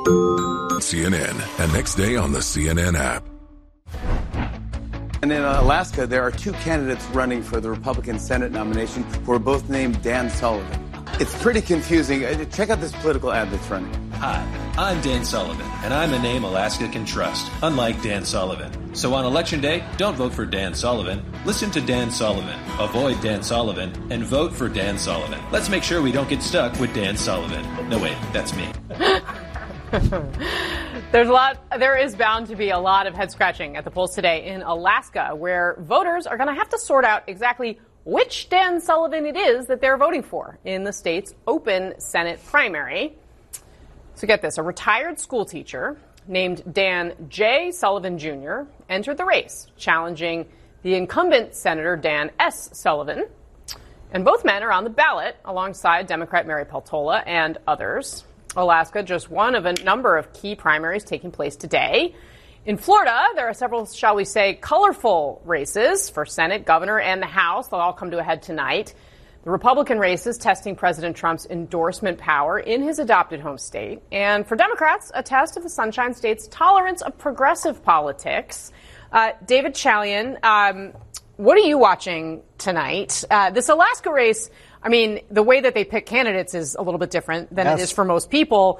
CNN and next day on the CNN app. And in Alaska, there are two candidates running for the Republican Senate nomination who are both named Dan Sullivan. It's pretty confusing. Check out this political ad that's running. Hi, I'm Dan Sullivan, and I'm a name Alaska can trust, unlike Dan Sullivan. So on Election Day, don't vote for Dan Sullivan. Listen to Dan Sullivan, avoid Dan Sullivan, and vote for Dan Sullivan. Let's make sure we don't get stuck with Dan Sullivan. No, wait, that's me. There is bound to be a lot of head scratching at the polls today in Alaska, where voters are going to have to sort out exactly which Dan Sullivan it is that they're voting for in the state's open Senate primary. So get this, a retired school teacher named Dan J. Sullivan Jr. entered the race, challenging the incumbent Senator Dan S. Sullivan. And both men are on the ballot alongside Democrat Mary Peltola and others. Alaska, just one of a number of key primaries taking place today. In Florida, there are several, shall we say, colorful races for Senate, governor, and the House. They'll all come to a head tonight. The Republican races testing President Trump's endorsement power in his adopted home state. And for Democrats, a test of the Sunshine State's tolerance of progressive politics. David Chalian, what are you watching tonight? This Alaska race, I mean, the way that they pick candidates is a little bit different than it is for most people.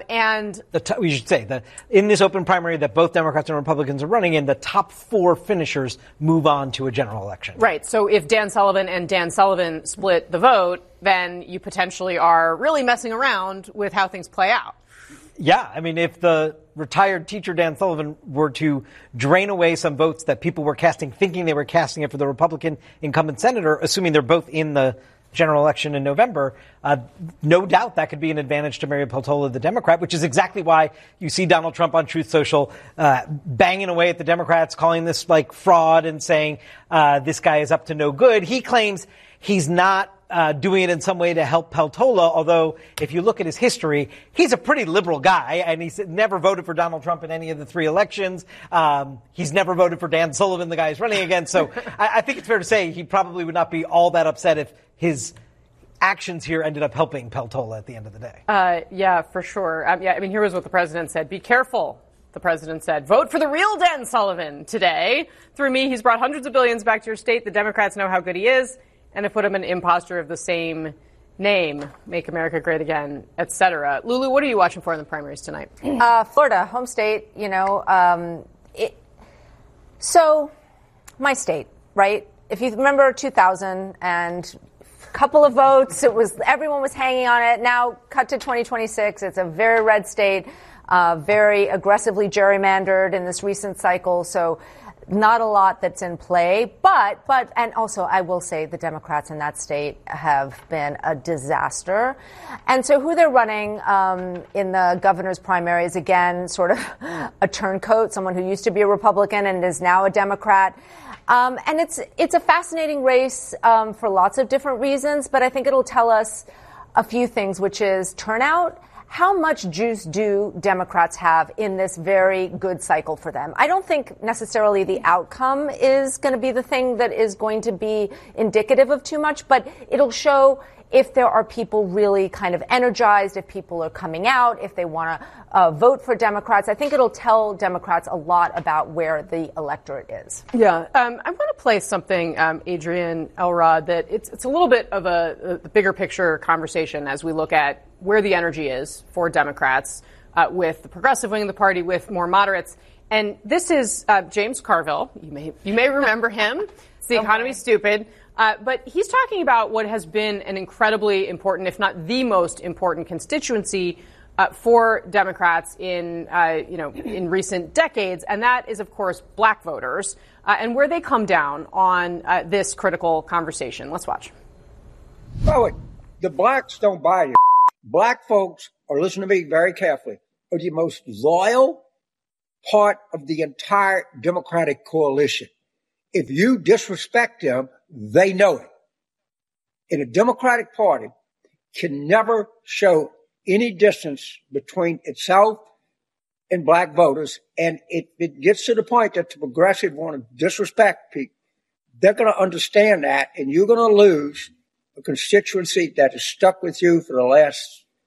And we should say that in this open primary that both Democrats and Republicans are running in, the top four finishers move on to a general election. Right. So if Dan Sullivan and Dan Sullivan split the vote, then you potentially are really messing around with how things play out. Yeah. I mean, if the retired teacher Dan Sullivan were to drain away some votes that people were casting, thinking they were casting it for the Republican incumbent senator, assuming they're both in the general election in November, no doubt that could be an advantage to Mary Peltola, the Democrat, which is exactly why you see Donald Trump on Truth Social banging away at the Democrats, calling this like fraud and saying this guy is up to no good. He claims he's not doing it in some way to help Peltola, although if you look at his history, he's a pretty liberal guy, and he's never voted for Donald Trump in any of the three elections. He's never voted for Dan Sullivan, the guy he's running against. So I think it's fair to say he probably would not be all that upset if his actions here ended up helping Peltola at the end of the day. Yeah, for sure. I mean, here was what the president said. Be careful, the president said. Vote for the real Dan Sullivan today. Through me, he's brought hundreds of billions back to your state. The Democrats know how good he is and have put him an imposter of the same name, Make America Great Again, etc. Lulu, what are you watching for in the primaries tonight? Florida, home state, so my state, right? If you remember 2000 and couple of votes, everyone was hanging on it. Now, cut to 2026, it's a very red state, very aggressively gerrymandered in this recent cycle. So not a lot that's in play, but and also I will say the Democrats in that state have been a disaster. And so who they're running in the governor's primary is, again, sort of a turncoat, someone who used to be a Republican and is now a Democrat. And it's a fascinating race for lots of different reasons, but I think it'll tell us a few things, which is turnout. How much juice do Democrats have in this very good cycle for them? I don't think necessarily the outcome is going to be the thing that is going to be indicative of too much, but it'll show if there are people really kind of energized, if people are coming out, if they want to vote for Democrats. I think it'll tell Democrats a lot about where the electorate is. Yeah. I want to play something, Adrian Elrod, that it's a little bit of a bigger picture conversation as we look at where the energy is for Democrats with the progressive wing of the party, with more moderates. And this is James Carville. You may remember him. It's The Economy's Stupid. But he's talking about what has been an incredibly important, if not the most important constituency for Democrats in recent decades. And that is, of course, black voters and where they come down on this critical conversation. Let's watch. Oh, the blacks don't buy you. Black folks, or listen to me very carefully, are the most loyal part of the entire Democratic coalition. If you disrespect them, they know it. And a Democratic Party can never show any distance between itself and black voters. And it gets to the point that the progressive want to disrespect people. They're going to understand that, and you're going to lose a constituency that has stuck with you for the last